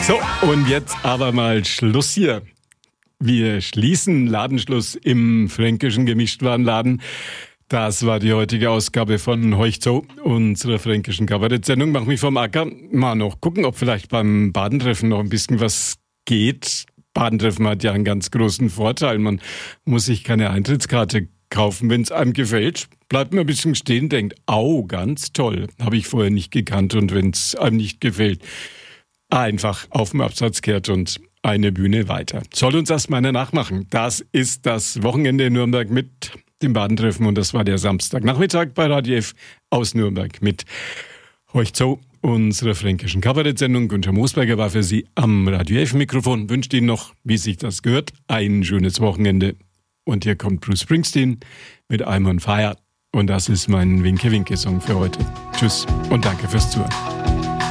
So, und jetzt aber mal Schluss hier. Wir schließen Ladenschluss im fränkischen Gemischtwarenladen. Das war die heutige Ausgabe von Heuch zo, unserer fränkischen Kabarett-Sendung. Mach mich vom Acker. Mal noch gucken, ob vielleicht beim Badentreffen noch ein bisschen was geht. Badentreffen hat ja einen ganz großen Vorteil. Man muss sich keine Eintrittskarte kaufen, wenn es einem gefällt. Bleibt man ein bisschen stehen, denkt, au, ganz toll. Habe ich vorher nicht gekannt. Und wenn es einem nicht gefällt, einfach auf dem Absatz kehrt und eine Bühne weiter. Soll uns das mal einer nachmachen. Das ist das Wochenende in Nürnberg mit dem Badentreffen und das war der Samstagnachmittag bei Radio F aus Nürnberg mit Heuch zo, unserer fränkischen Kabarett-Sendung. Günther Moosberger war für Sie am Radio F-Mikrofon. Wünscht Ihnen noch, wie sich das gehört, ein schönes Wochenende. Und hier kommt Bruce Springsteen mit I'm on Fire. Und das ist mein Winke-Winke-Song für heute. Tschüss und danke fürs Zuhören.